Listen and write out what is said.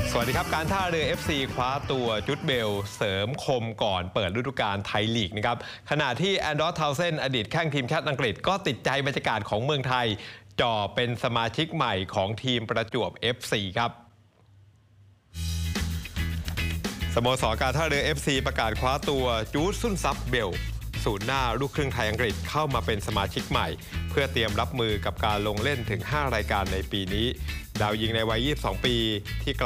สวัสดีครับการท่าเรือ FC คว้าตัวจุดเบลเสริมคมก่อนเปิดฤดูกาลไทยลีกนะครับขณะที่แอนดรอส ทาวเซนอดีตแข้งทีมชาติอังกฤษก็ติดใจบรรยากาศของเมืองไทยจ่อเป็นสมาชิกใหม่ของทีมประจวบ FC ครับสโมสรการท่าเรือ FC ประกาศคว้าตัวจูดซุนซับเบลศูนย์หน้าลูกครึ่งไทยอังกฤษเข้ามาเป็นสมาชิกใหม่เพื่อเตรียมรับมือกับการลงเล่นถึง5รายการในปีนี้ดาวยิงในวัย22 ปีที่